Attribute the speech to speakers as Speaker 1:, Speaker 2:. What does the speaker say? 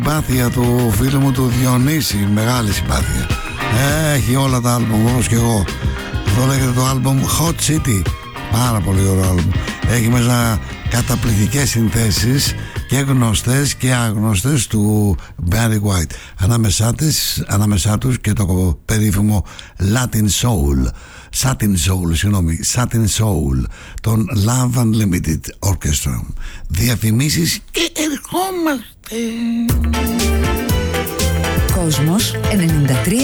Speaker 1: Συμπάθεια του φίλου μου του Διονύση, μεγάλη συμπάθεια. Έχει όλα τα άλμπουμ όπως και εγώ. Αυτό λέγεται το άλμπουμ Hot City. Πάρα πολύ ωραίο άλμπουμ. Έχει μέσα καταπληκτικές συνθέσεις και γνωστές και άγνωστες του Barry White. Ανάμεσά τους και το περίφημο Latin Soul, Satin Soul, τον Love Unlimited Orchestra. Διαφημίσεις και ερχόμαστε.
Speaker 2: Κόσμος 93